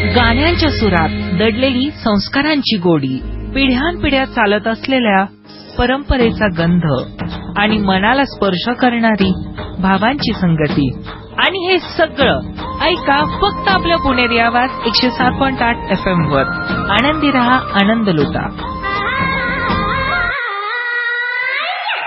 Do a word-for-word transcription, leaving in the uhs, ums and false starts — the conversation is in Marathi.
गाण्यांच्या सुरात दडलेली संस्कारांची गोडी, पिढ्यानपिढ्या चालत असलेल्या परंपरेचा गंध आणि मनाला स्पर्श करणारी भावांची संगती. आणि हे सगळं ऐका फक्त आपल्या पुणेरी आवाज एकशे सात पॉइंट आठ एफ एम वर. आनंदी रहा, आनंद लुटा.